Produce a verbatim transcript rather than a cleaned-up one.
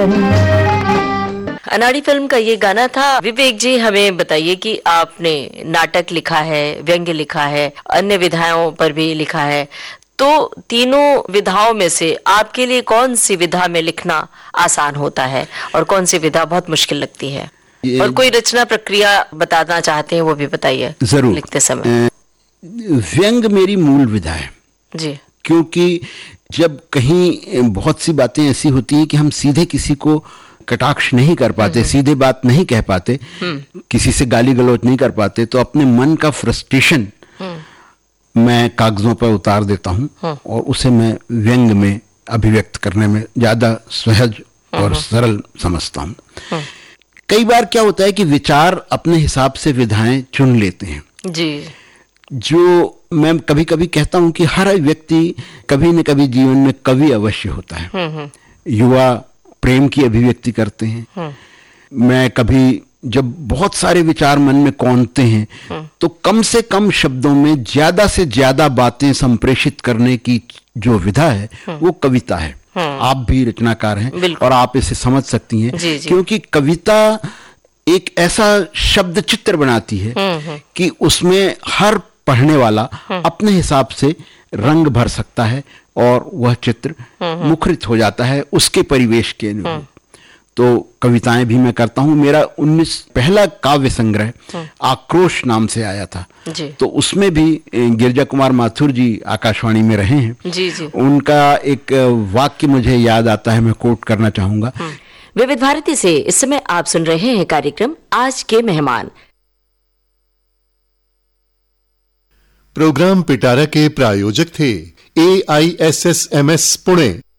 अनाड़ी फिल्म का ये गाना था। विवेक जी, हमें बताइए कि आपने नाटक लिखा है, व्यंग्य लिखा है, अन्य विधाओं पर भी लिखा है, तो तीनों विधाओं में से आपके लिए कौन सी विधा में लिखना आसान होता है और कौन सी विधा बहुत मुश्किल लगती है? और कोई रचना प्रक्रिया बताना चाहते हैं वो भी बताइए जरूर। लिखते समय। व्यंग्य मेरी मूल विधा है जी, क्योंकि जब कहीं बहुत सी बातें ऐसी होती हैं कि हम सीधे किसी को कटाक्ष नहीं कर पाते, सीधे बात नहीं कह पाते, किसी से गाली गलौज नहीं कर पाते, तो अपने मन का फ्रस्ट्रेशन मैं कागजों पर उतार देता हूं और उसे मैं व्यंग में अभिव्यक्त करने में ज्यादा सहज और सरल समझता हूं। कई बार क्या होता है कि विचार अपने हिसाब से विधाएं चुन लेते हैं जी। जो मैं कभी कभी कहता हूं कि हर व्यक्ति कभी न कभी जीवन में कवि अवश्य होता है। युवा प्रेम की अभिव्यक्ति करते हैं। मैं कभी जब बहुत सारे विचार मन में कौंधते हैं तो कम से कम शब्दों में ज्यादा से ज्यादा बातें संप्रेषित करने की जो विधा है वो कविता है। आप भी रचनाकार हैं और आप इसे समझ सकती हैं जी, जी। क्योंकि कविता एक ऐसा शब्द चित्र बनाती है कि उसमें हर पढ़ने वाला अपने हिसाब से रंग भर सकता है और वह चित्र मुखरित हो जाता है उसके परिवेश के अनुरूप। तो कविताएं भी मैं करता हूं। मेरा उन्नीस पहला काव्य संग्रह आक्रोश नाम से आया था जी। तो उसमें भी गिरजा कुमार माथुर जी आकाशवाणी में रहे हैं जी, जी। उनका एक वाक्य मुझे याद आता है, मैं कोट करना चाहूंगा। विविध भारती से इस समय आप सुन रहे हैं कार्यक्रम आज के मेहमान। प्रोग्राम पिटारा के प्रायोजक थे ए I S S M S Pune.